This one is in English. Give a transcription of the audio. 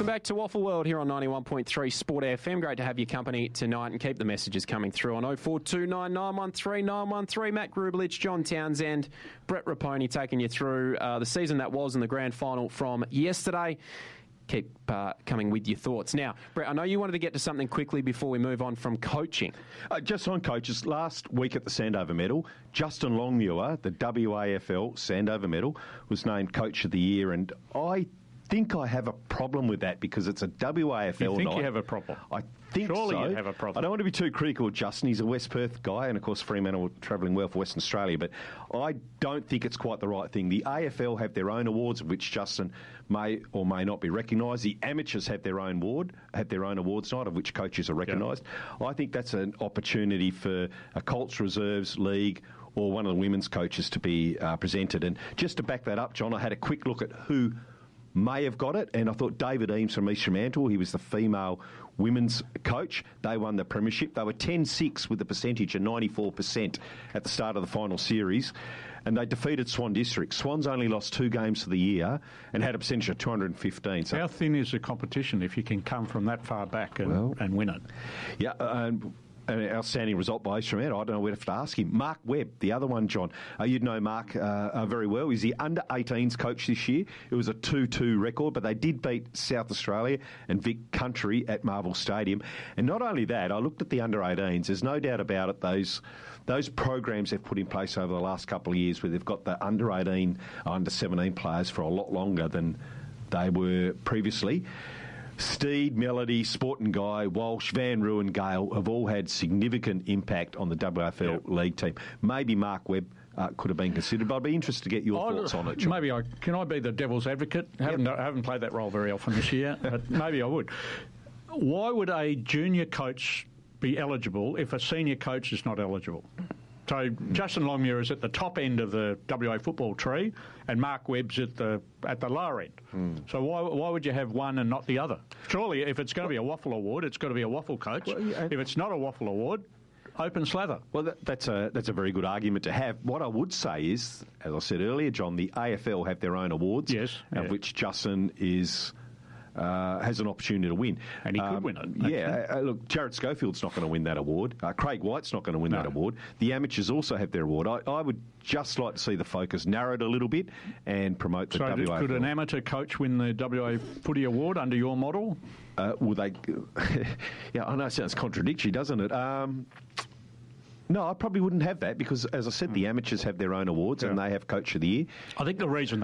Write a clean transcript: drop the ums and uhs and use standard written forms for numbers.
Welcome back to Waffle World here on 91.3 Sport FM. Great to have your company tonight and keep the messages coming through on 0429 913 913. Matt Grublich, John Townsend, Brett Raponi taking you through the season that was in the grand final from yesterday. Keep coming with your thoughts. Now, Brett, I know you wanted to get to something quickly before we move on from coaching. Just on coaches, last week at the Sandover Medal, Justin Longmuir, the WAFL Sandover Medal, was named Coach of the Year, and I think I have a problem with that because it's a WAFL You think night. you have a problem? I think Surely so. you have a problem. I don't want to be too critical of Justin. He's a West Perth guy, and of course Fremantle travelling well for Western Australia, but I don't think it's quite the right thing. The AFL have their own awards, of which Justin may or may not be recognised. The amateurs have their own awards night, of which coaches are recognised. I think that's an opportunity for a Colts Reserves League or one of the women's coaches to be presented. And just to back that up, John, I had a quick look at who may have got it, and I thought David Eames from East Fremantle, he was the female women's coach. They won the premiership. They were 10-6 with a percentage of 94% at the start of the final series, and they defeated Swan District. Swans only lost 2 games for the year and had a percentage of 215. So how thin is the competition if you can come from that far back and win it? Yeah, an outstanding result by East Fremantle. I don't know where to ask him. Mark Webb, the other one, John. You'd know Mark very well. He's the under-18s coach this year. It was a 2-2 record, but they did beat South Australia and Vic Country at Marvel Stadium. And not only that, I looked at the under-18s. There's no doubt about it, those programs they've put in place over the last couple of years where they've got the under-18, under-17 players for a lot longer than they were previously. Steed, Melody, Sporting Guy, Walsh, Van Rooyen, Gale have all had significant impact on the WAFL League team. Maybe Mark Webb could have been considered, but I'd be interested to get your thoughts on it, John. Maybe can I be the devil's advocate? I haven't played that role very often this year, but maybe I would. Why would a junior coach be eligible if a senior coach is not eligible? So Justin Longmuir is at the top end of the WA football tree, and Mark Webb's at the lower end. So why would you have one and not the other? Surely, if it's going to be a waffle award, it's got to be a waffle coach. If it's not a waffle award, open slather. Well, that's a very good argument to have. What I would say is, as I said earlier, John, the AFL have their own awards, of which Justin has an opportunity to win. And he could win it. Look, Jared Schofield's not going to win that award. Craig White's not going to win that award. The amateurs also have their award. I would just like to see the focus narrowed a little bit and promote the WA. So could an amateur coach win the WA Footy Award under your model? Will they? Yeah, I know it sounds contradictory, doesn't it? No, I probably wouldn't have that because, as I said, the amateurs have their own awards and they have Coach of the Year. I think the reason